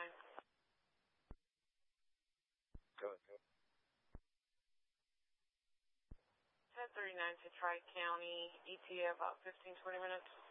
Go ahead. 1039 to Tri-County, ETA about 15-20 minutes.